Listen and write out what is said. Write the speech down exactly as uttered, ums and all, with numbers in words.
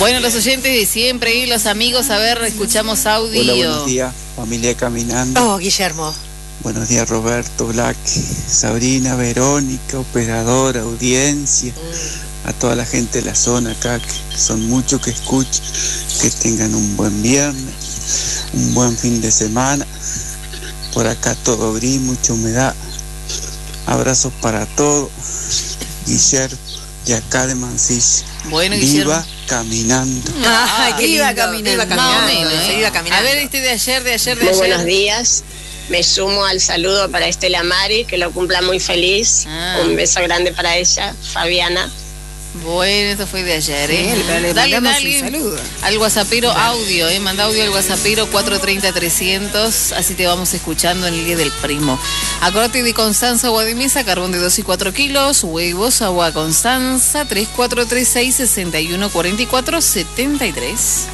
Bueno, los oyentes de siempre y los amigos, a ver, escuchamos audio. Hola, buenos días, familia Caminando. Oh, Guillermo. Buenos días, Roberto, Black, Sabrina, Verónica, operadora, audiencia, mm. a toda la gente de la zona acá, que son muchos que escuchan, que tengan un buen viernes, un buen fin de semana. Por acá todo gris, mucha humedad. Abrazos para todos. Guillermo, de acá de Mansilla. Bueno, Viva Guillermo. Caminando. Ah, qué iba caminando. Iba caminando. Más o menos, ¿eh? Iba caminando. A ver, este de ayer, de ayer, de Muy ayer. buenos días. Me sumo al saludo para Estela Mari, que lo cumpla muy feliz. Ah. Un beso grande para ella, Fabiana. Bueno, esto fue de ayer, ¿eh? Sí, le dale, mandamos dale. un saludo. Al WhatsAppero audio, ¿eh? Manda audio al WhatsAppero cuatro treinta trescientos, así te vamos escuchando en el Día del Primo. Acordate de Constanza, agua de mesa, carbón de dos y cuatro kilos, huevos, agua Constanza, tres cuatro tres seis, seis uno cuatro cuatro siete tres.